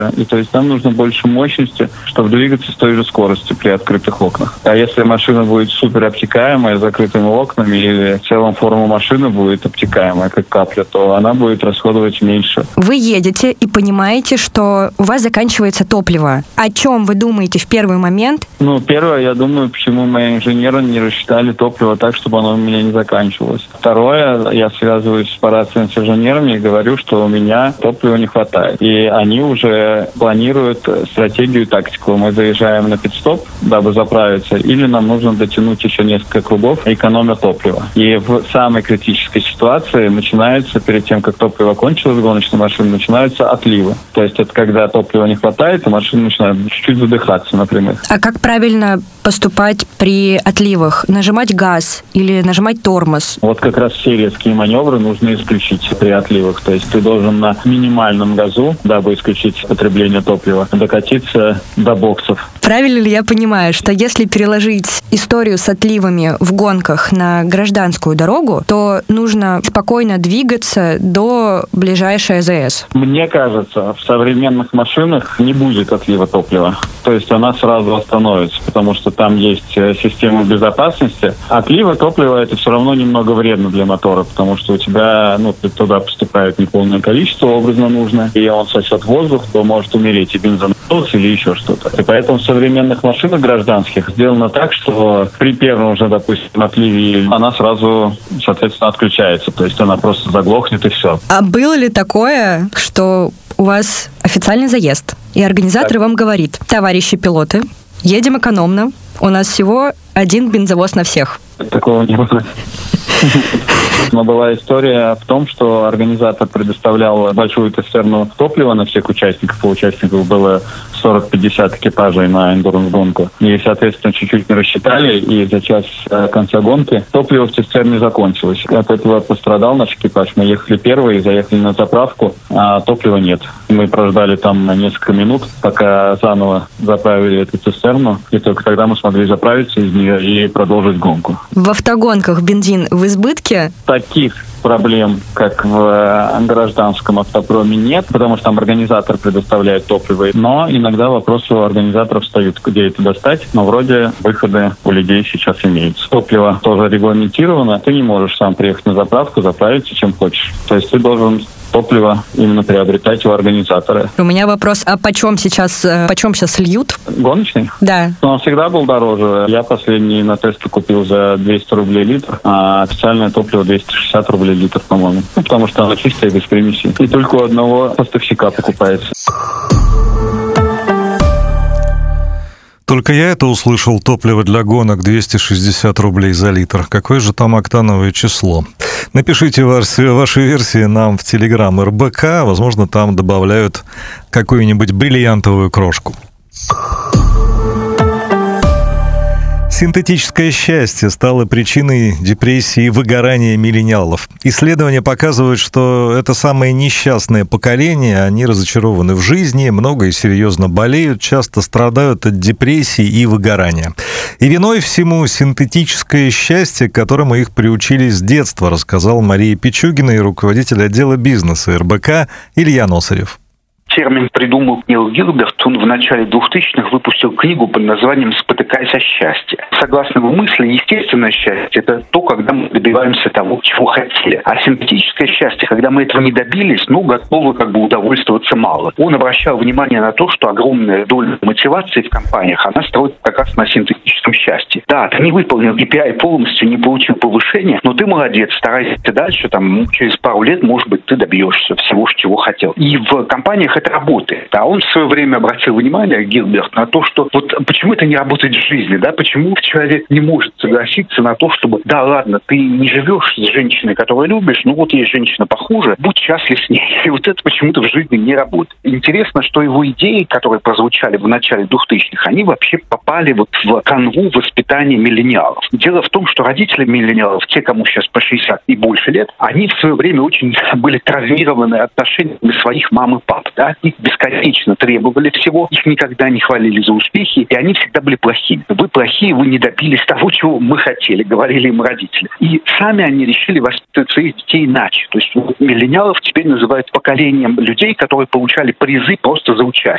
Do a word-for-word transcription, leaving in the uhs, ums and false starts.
И то есть нам нужно больше мощности, чтобы двигаться с той же скоростью при открытых окнах. А если машина будет супер обтекаемая, с закрытыми окнами, или в целом форма машины будет обтекаемая, как капля, то она будет расходовать меньше. Вы едете и понимаете, что у вас заканчивается топливо. О чем вы думаете в первый момент? Ну, первое, я думаю, почему мои инженеры не рассчитали топливо так, чтобы оно у меня не заканчивалось. Второе, я связываюсь по рации с инженерами и говорю, что у меня топлива не хватает. И они уже планируют стратегию, тактику. Мы заезжаем на пит-стоп, дабы заправиться, или нам нужно дотянуть еще несколько кругов, экономя топлива. И в самой критической ситуации начинается, перед тем, как топливо кончилось, гоночной машины, начинаются отливы. То есть это когда топлива не хватает, и машина начинает чуть-чуть задыхаться, например. А как правильно поступать при отливах? Нажимать газ или нажимать тормоз? Вот как раз все резкие маневры нужно исключить при отливах. То есть ты должен на минимальном газу, дабы исключить потребление топлива, докатиться до боксов. Правильно ли я понимаю, что если переложить историю с отливами в гонках на гражданскую дорогу, то нужно спокойно двигаться до ближайшей а зэ эс? Мне кажется, в современных машинах не будет отлива топлива. То есть она сразу остановится, потому что там есть система безопасности. Отлива топлива — это все равно немного вредно для мотора, потому что у тебя, ну, туда поступает неполное количество, образно нужно, и он сосет воздух, то может умереть и бензонасос или еще что-то. И поэтому в современных машинах гражданских сделано так, что при первом же, допустим, отливе она сразу, соответственно, отключается. То есть она просто заглохнет и все. А было ли такое, что у вас официальный заезд, и организатор так. вам говорит: товарищи пилоты, едем экономно, у нас всего один бензовоз на всех? Такого не было. Но была история в том, что организатор предоставлял большую цистерну топлива на всех участников. У участников было сорок-пятьдесят экипажей на эндуранс-гонку. И, соответственно, чуть-чуть не рассчитали, и за час до конца гонки топливо в цистерне закончилось. От этого пострадал наш экипаж. Мы ехали первые, заехали на заправку, а топлива нет. Мы прождали там на несколько минут, пока заново заправили эту цистерну, и только тогда мы смогли заправиться из нее и продолжить гонку. В автогонках бензин в избытке? Таких проблем, как в гражданском автопроме, нет, потому что там организатор предоставляет топливо. Но иногда вопросы у организаторов встают, где это достать. Но вроде выходы у людей сейчас имеются. Топливо тоже регламентировано. Ты не можешь сам приехать на заправку, заправиться чем хочешь. То есть ты должен топливо именно приобретать у организатора. У меня вопрос, а почем сейчас, почем сейчас льют? Гоночный? Да. Но он всегда был дороже. Я последний на тесте купил за двести рублей литр, а официальное топливо двести шестьдесят рублей литр, по-моему. Ну, потому что оно чистое, без примесей. И только у одного поставщика покупается. Только я это услышал, топливо для гонок двести шестьдесят рублей за литр. Какое же там октановое число? Напишите ваши версии нам в Телеграм эр бэ ка. Возможно, там добавляют какую-нибудь бриллиантовую крошку. Синтетическое счастье стало причиной депрессии и выгорания миллениалов. Исследования показывают, что это самое несчастное поколение, они разочарованы в жизни, много и серьезно болеют, часто страдают от депрессии и выгорания. И виной всему синтетическое счастье, к которому их приучили с детства, рассказал Мария Пичугина и руководитель отдела бизнеса эр бэ ка Илья Носарев. Термин придумал Нил Гилберт. Он в начале двухтысячных выпустил книгу под названием «Спотыкаясь о счастье». Согласно его мысли, естественное счастье – это то, когда мы добиваемся того, чего хотели. А синтетическое счастье, когда мы этого не добились, ну, готовы как бы удовольствоваться мало. Он обращал внимание на то, что огромная доля мотивации в компаниях, она строит как раз на синтетическом счастье. Да, ты не выполнил кей пи ай полностью, не получил повышения, но ты молодец, старайся дальше, там, через пару лет, может быть, ты добьешься всего, чего хотел. И в компаниях это работает. А он в свое время обратил внимание, Гилберт, на то, что вот почему это не работает в жизни, да, почему человек не может согласиться на то, чтобы, да, ладно, ты не живешь с женщиной, которую любишь, ну вот есть женщина похуже, будь счастлив с ней. И вот это почему-то в жизни не работает. Интересно, что его идеи, которые прозвучали в начале двухтысячных, они вообще попали вот в канву воспитания миллениалов. Дело в том, что родители миллениалов, те, кому сейчас по шестьдесят и больше лет, они в свое время очень были травмированы отношениями своих мам и пап, да. от них бесконечно требовали всего, их никогда не хвалили за успехи, и они всегда были плохими. Вы плохие, вы не добились того, чего мы хотели, говорили им родители. И сами они решили воспитывать своих детей иначе. То есть миллениалов теперь называют поколением людей, которые получали призы просто за участие.